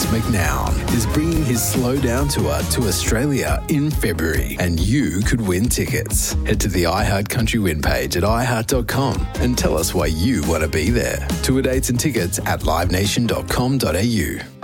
McNown is bringing his Slow Down Tour to Australia in February, and you could win tickets. Head to the iHeart Country Win page at iHeart.com and tell us why you want to be there. Tour dates and tickets at livenation.com.au.